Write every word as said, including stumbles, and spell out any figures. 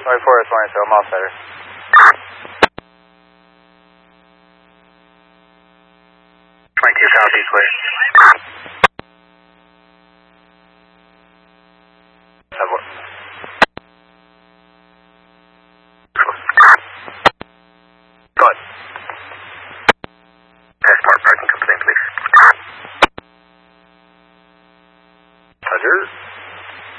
twenty-four is twenty, so I'm all setter. twenty-two southeast, clear.